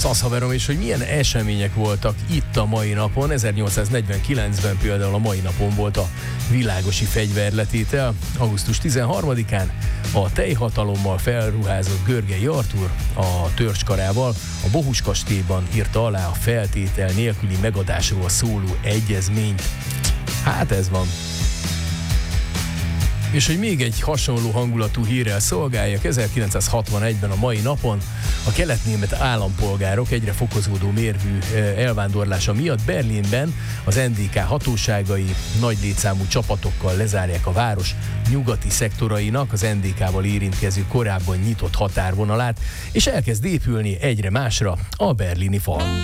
Szaszhaverom, és hogy milyen események voltak itt a mai napon. 1849-ben például a mai napon volt a világosi fegyverletétel. Augusztus 13-án a teljhatalommal felruházott Görgei Artúr a törzskarával a Bohus kastélyban írta alá a feltétel nélküli megadásról szóló egyezményt. Hát ez van. És hogy még egy hasonló hangulatú hírrel szolgáljak, 1961-ben a mai napon a kelet-német állampolgárok egyre fokozódó mérvű elvándorlása miatt Berlinben az NDK hatóságai nagy létszámú csapatokkal lezárják a város nyugati szektorainak az NDK-val érintkező korábban nyitott határvonalát, és elkezd épülni egyre másra a berlini fal.